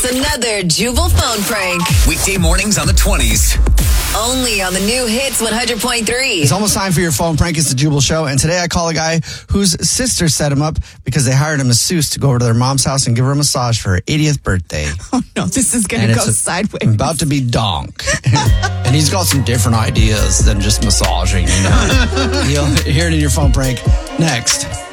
It's another Jubal phone prank. Weekday mornings on the 20s. Only on the new Hits 100.3. It's almost time for your phone prank. It's the Jubal Show. And today I call a guy whose sister set him up because they hired a masseuse to go over to their mom's house and give her a massage for her 80th birthday. Oh, no, this is going to go sideways. About to be donk. And he's got some different ideas than just massaging. You know? You'll hear it in your phone prank next.